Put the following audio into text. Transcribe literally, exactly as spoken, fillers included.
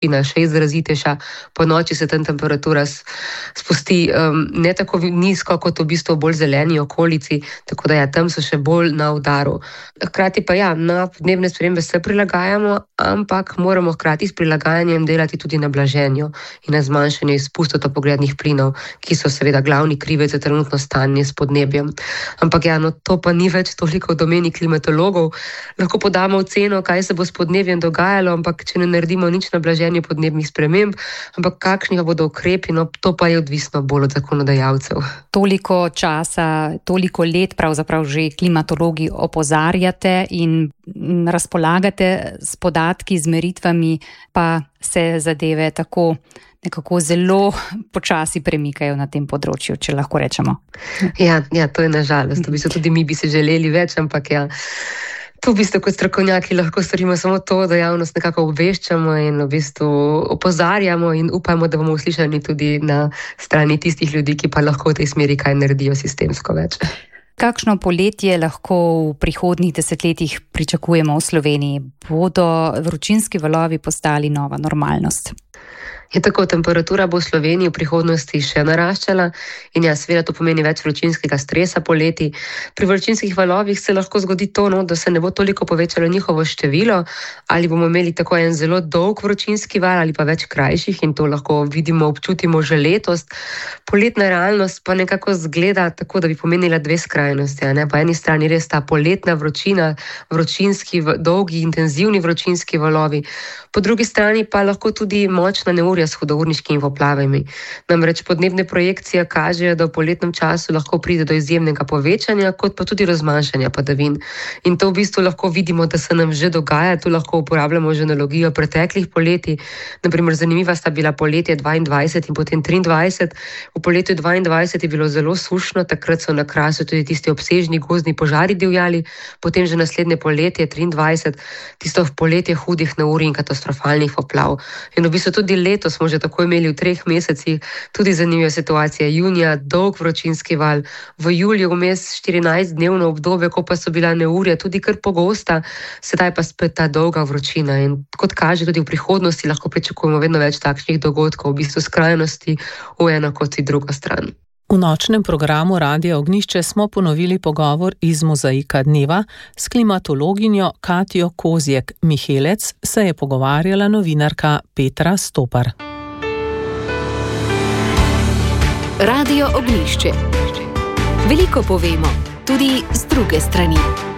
vročina še izrazitejša, po noči se tam temperatura spusti um, ne tako nizko, kot v bistvu bolj zeleni okolici, tako da ja, tam so še bolj na udaru. Hkrati pa ja, na podnebne spremembe se prilagajamo, ampak moramo hkrati s prilagajanjem delati tudi na blaženju in na zmanjšanju izpustov toplogrednih plinov, ki so seveda glavni krivec za trenutno stanje s podnebjem. Ampak ja, no, to pa ni več toliko v domeni klimatologov. Lahko podamo oceno, kaj se bo s podnebjem dogajalo, ampak če ne naredimo nič na blaženju podnebnih sprememb, ampak kakšni bodo ukrepi, no, to pa je odvisno bolj od zakonodajalcev. Toliko časa, toliko let pravzaprav že klimatologi opozarjate in razpolagate s podatki, z meritvami, pa se zadeve tako nekako zelo počasi premikajo na tem področju, če lahko rečemo. Ja, ja, to je nažalost. V bistvu tudi mi bi si želeli več, ampak ja, tu v bistvu kot strokovnjaki lahko storimo samo to, da javnost nekako obveščamo in v bistvu opozarjamo in upamo, da bomo uslišani tudi na strani tistih ljudi, ki pa lahko v tej smeri kaj naredijo sistemsko več. Kakšno poletje lahko v prihodnjih desetletjih pričakujemo v Sloveniji? Bodo vročinski valovi postali nova normalnost? Je tako, temperatura bo v Sloveniji v prihodnosti še naraščala in ja, seveda to pomeni več vročinskega stresa poleti. Pri vročinskih valovih se lahko zgodi to, no, da se ne bo toliko povečalo njihovo število, ali bomo imeli tako en zelo dolg vročinski val ali pa več krajših in to lahko vidimo, občutimo že letos. Poletna realnost pa nekako zgleda tako, da bi pomenila dve skrajnosti. Ne? Po eni strani res ta poletna vročina, vročinski, dolgi, intenzivni vročinski valovi, po drugi strani pa lahko tudi močna neurja s hudourniškimi poplavami. Namreč podnebne projekcije kažejo, da v poletnem času lahko pride do izjemnega povečanja, kot pa tudi razmanjšanja padavin. In to v bistvu lahko vidimo, da se nam že dogaja, tu lahko uporabljamo že analogijo preteklih poletij. Naprimer, zanimiva sta bila poletje dvaindvajset in potem triindvajset. V poletju dvaindvajset je bilo zelo sušno, takrat so na Krasu tudi tisti obsežni gozdni požari divjali, potem že naslednje poletje triindvajset, tisto v poletje hudih neurij in katastrofalnih poplav. In v bistvu tudi letos smo že tako imeli v treh mesecih tudi zanimive situacije. Junija dolg vročinski val, v juliju vmes štirinajstdnevno obdobje, ko pa so bila neurja tudi kar pogosta, sedaj pa spet ta dolga vročina. In kot kaže, tudi v prihodnosti lahko pričakujemo vedno več takšnih dogodkov, v bistvu skrajnosti v eno kot in drugo stran. V nočnem programu Radia Ognjišče smo ponovili pogovor iz Mozaika dneva. S klimatologinjo Katjo Kozjek-Mihelec se je pogovarjala novinarka Petra Stopar. Radio Ognjišče. Veliko povemo, tudi z druge strani.